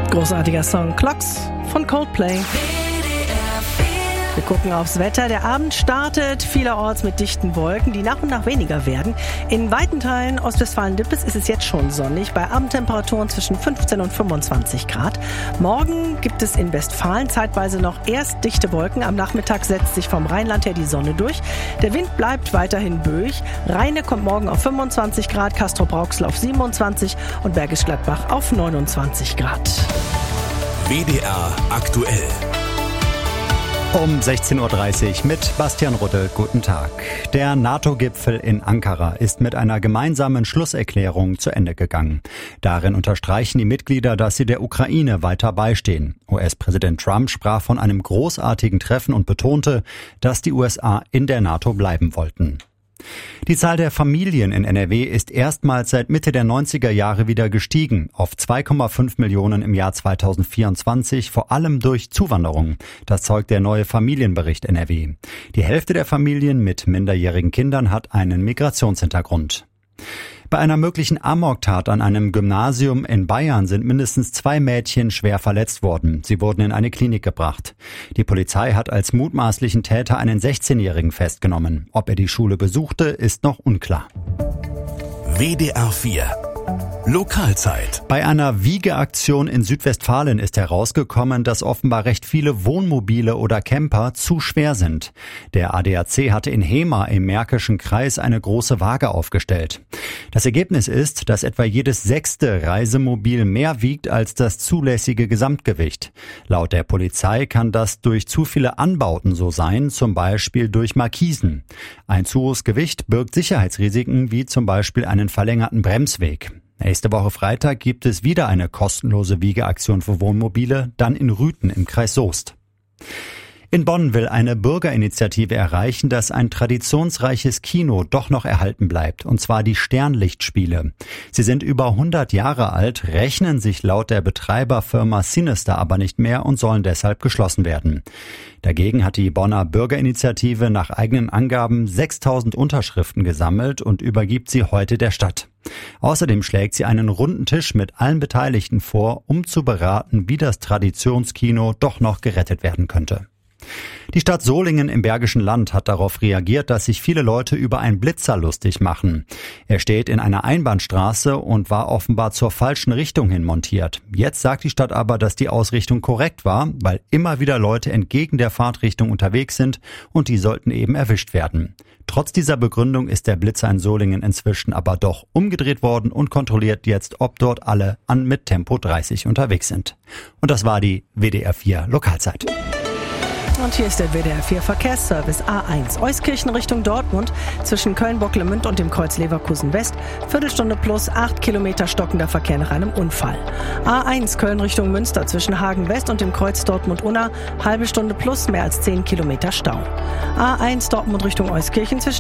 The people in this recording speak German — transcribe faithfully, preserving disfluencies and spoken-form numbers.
Großartiger Song Clocks von Coldplay. Wir gucken aufs Wetter. Der Abend startet vielerorts mit dichten Wolken, die nach und nach weniger werden. In weiten Teilen Ostwestfalen-Lippes ist es jetzt schon sonnig, bei Abendtemperaturen zwischen fünfzehn und fünfundzwanzig Grad. Morgen gibt es in Westfalen zeitweise noch erst dichte Wolken. Am Nachmittag setzt sich vom Rheinland her die Sonne durch. Der Wind bleibt weiterhin böig. Rheine kommt morgen auf fünfundzwanzig Grad, Castrop-Rauxel auf siebenundzwanzig und Bergisch Gladbach auf neunundzwanzig Grad. W D R aktuell. Um sechzehn Uhr dreißig mit Bastian Rudde. Guten Tag. Der NATO-Gipfel in Ankara ist mit einer gemeinsamen Schlusserklärung zu Ende gegangen. Darin unterstreichen die Mitglieder, dass sie der Ukraine weiter beistehen. U S-Präsident Trump sprach von einem großartigen Treffen und betonte, dass die U S A in der NATO bleiben wollten. Die Zahl der Familien in N R W ist erstmals seit Mitte der neunziger Jahre wieder gestiegen, auf zwei Komma fünf Millionen im Jahr zweitausendvierundzwanzig, vor allem durch Zuwanderung. Das zeugt der neue Familienbericht N R W. Die Hälfte der Familien mit minderjährigen Kindern hat einen Migrationshintergrund. Bei einer möglichen Amoktat an einem Gymnasium in Bayern sind mindestens zwei Mädchen schwer verletzt worden. Sie wurden in eine Klinik gebracht. Die Polizei hat als mutmaßlichen Täter einen sechzehnjährigen festgenommen. Ob er die Schule besuchte, ist noch unklar. W D R vier Lokalzeit. Bei einer Wiegeaktion in Südwestfalen ist herausgekommen, dass offenbar recht viele Wohnmobile oder Camper zu schwer sind. Der A D A C hatte in Hemer im Märkischen Kreis eine große Waage aufgestellt. Das Ergebnis ist, dass etwa jedes sechste Reisemobil mehr wiegt als das zulässige Gesamtgewicht. Laut der Polizei kann das durch zu viele Anbauten so sein, zum Beispiel durch Markisen. Ein zu hohes Gewicht birgt Sicherheitsrisiken wie zum Beispiel einen verlängerten Bremsweg. Nächste Woche Freitag gibt es wieder eine kostenlose Wiegeaktion für Wohnmobile, dann in Rüthen im Kreis Soest. In Bonn will eine Bürgerinitiative erreichen, dass ein traditionsreiches Kino doch noch erhalten bleibt, und zwar die Sternlichtspiele. Sie sind über hundert Jahre alt, rechnen sich laut der Betreiberfirma Sinister aber nicht mehr und sollen deshalb geschlossen werden. Dagegen hat die Bonner Bürgerinitiative nach eigenen Angaben sechstausend Unterschriften gesammelt und übergibt sie heute der Stadt. Außerdem schlägt sie einen runden Tisch mit allen Beteiligten vor, um zu beraten, wie das Traditionskino doch noch gerettet werden könnte. Die Stadt Solingen im Bergischen Land hat darauf reagiert, dass sich viele Leute über einen Blitzer lustig machen. Er steht in einer Einbahnstraße und war offenbar zur falschen Richtung hin montiert. Jetzt sagt die Stadt aber, dass die Ausrichtung korrekt war, weil immer wieder Leute entgegen der Fahrtrichtung unterwegs sind und die sollten eben erwischt werden. Trotz dieser Begründung ist der Blitzer in Solingen inzwischen aber doch umgedreht worden und kontrolliert jetzt, ob dort alle an mit Tempo dreißig unterwegs sind. Und das war die W D R vier Lokalzeit. Und hier ist der W D R vier Verkehrsservice A eins. Euskirchen Richtung Dortmund zwischen Köln-Bocklemünd und dem Kreuz Leverkusen West. Viertelstunde plus acht Kilometer stockender Verkehr nach einem Unfall. A eins Köln Richtung Münster zwischen Hagen West und dem Kreuz Dortmund-Unna. Halbe Stunde plus mehr als zehn Kilometer Stau. A eins Dortmund Richtung Euskirchen zwischen